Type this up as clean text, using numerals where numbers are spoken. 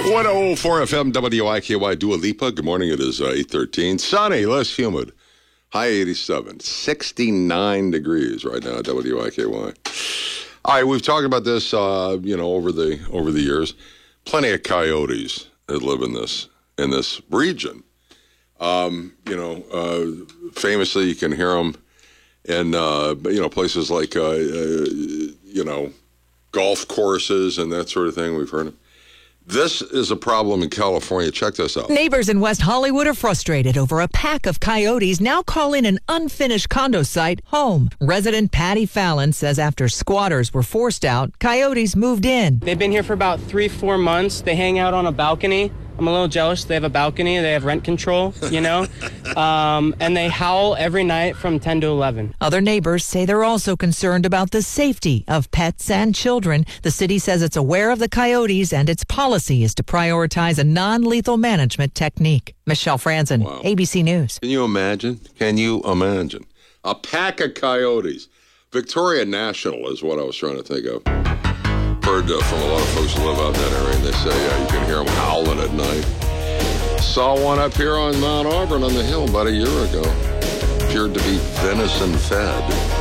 104 FM WIKY Dua Lipa. Good morning. It is 8:13. Sunny, less humid. High 87. 69 degrees right now at WIKY. All right, we've talked about this, over the years. Plenty of coyotes that live in this region. Famously, you can hear them in places like golf courses and that sort of thing. We've heard them. This is a problem in California. Check this out. Neighbors in West Hollywood are frustrated over a pack of coyotes now calling an unfinished condo site home. Resident Patty Fallon says after squatters were forced out, coyotes moved in. They've been here for about 3-4 months. They hang out on a balcony. I'm a little jealous. They have a balcony. They have rent control, and they howl every night from 10 to 11. Other neighbors say they're also concerned about the safety of pets and children. The city says it's aware of the coyotes and its policy is to prioritize a non-lethal management technique. Michelle Franzen, Wow. ABC News. Can you imagine? A pack of coyotes. Victoria National is what I was trying to think of. Heard from a lot of folks who live out in that area, and they say you can hear them howling at night. Saw one up here on Mount Auburn on the hill about a year ago. Appeared to be venison fed.